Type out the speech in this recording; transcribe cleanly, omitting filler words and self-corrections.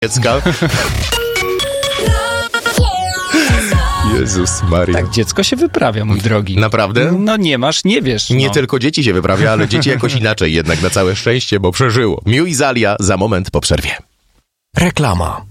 dziecka. Jezus Maria. Tak, dziecko się wyprawia, mój drogi. Naprawdę? No nie masz, nie wiesz. Nie tylko dzieci się wyprawia, ale dzieci jakoś inaczej jednak na całe szczęście, bo przeżyło. Miu i Zalia za moment po przerwie. Reklama.